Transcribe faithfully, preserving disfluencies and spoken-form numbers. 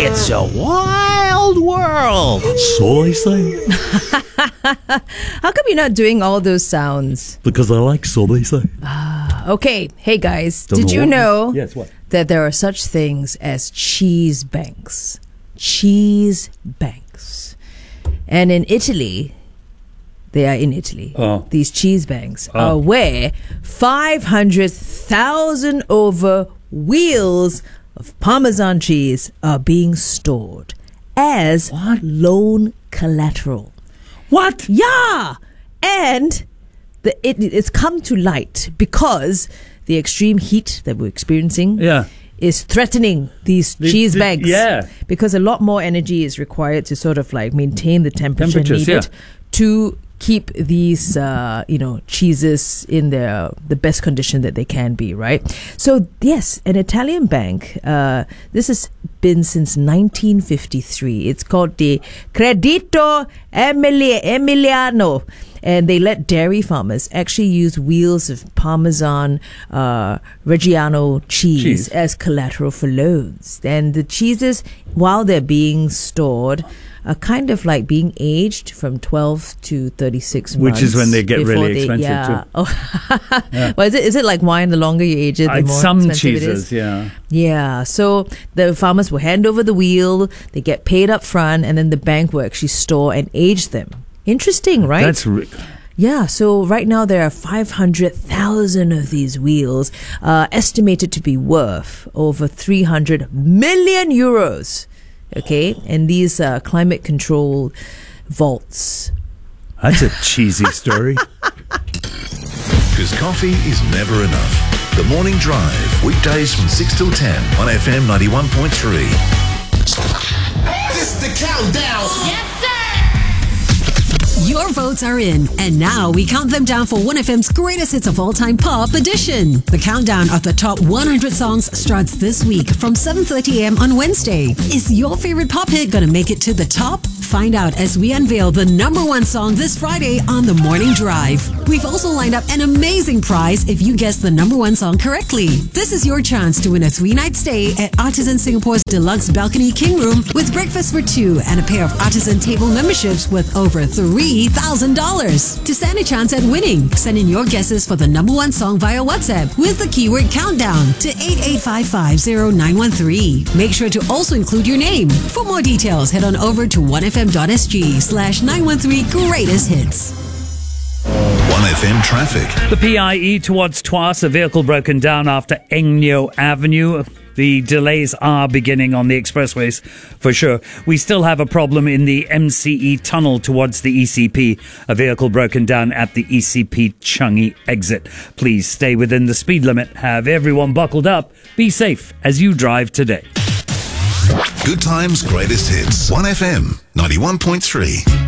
It's a wild world. So I say. How come you're not doing all those sounds? Because I like so they say. Okay, hey guys, Don't did know you what- know Yes, what? that there are such things as cheese banks? Cheese banks. And in Italy, they are in Italy. Oh. These cheese banks Oh. are where five hundred thousand over wheels of Parmesan cheese are being stored as What? loan collateral. What? Yeah, and the, it, it's come to light because the extreme heat that we're experiencing Yeah. is threatening these The- cheese the- banks. yeah. Because a lot more energy is required to sort of like maintain the temperature Temperatures, needed yeah. to keep these, uh, you know, cheeses in their the best condition that they can be, right? So yes, an Italian bank. Uh, this has been since nineteen fifty-three. It's called the Credito Emili- Emiliano. And they let dairy farmers actually use wheels of Parmesan uh, Reggiano cheese, Cheese. as collateral for loans. And the cheeses, while they're being stored, are kind of like being aged from twelve to thirty-six Which months. is when they get before really they- expensive yeah. too. Oh. Yeah. Well, is it, is it like wine? The longer you age it, the Uh, more some expensive it is? cheeses, yeah. Yeah, so the farmers will hand over the wheel, they get paid up front, and then the bank will actually store and age them. Interesting, right? That's re- Yeah, so right now there are five hundred thousand of these wheels, uh, estimated to be worth over three hundred million euros. Okay, and these uh, climate control vaults. that's a cheesy story. Because coffee is never enough. The Morning Drive, weekdays from six till ten on F M ninety-one point three. This is the countdown. Your votes are in, and now we count them down for one F M's greatest hits of all time pop edition. The countdown of the top one hundred songs starts this week from seven thirty a.m. on Wednesday. Is your favorite pop hit going to make it to the top? Find out as we unveil the number one song this Friday on The Morning Drive. We've also lined up an amazing prize if you guess the number one song correctly. This is your chance to win a three-night stay at Artisan Singapore's Deluxe Balcony King Room with breakfast for two and a pair of Artisan table memberships worth over three thousand dollars. To stand a chance at winning, send in your guesses for the number one song via WhatsApp with the keyword countdown to eight eight five five zero nine one three. Make sure to also include your name. For more details, head on over to one f m dot s g slash nine one three greatest hits. one F M traffic. The P I E towards Tuas, a vehicle broken down after Eng Neo Avenue. The delays are beginning on the expressways for sure. We still have a problem in the M C E tunnel towards the E C P. A vehicle broken down at the E C P Changi exit. Please stay within the speed limit. Have everyone buckled up. Be safe as you drive today. Good times, greatest hits. one F M ninety-one point three.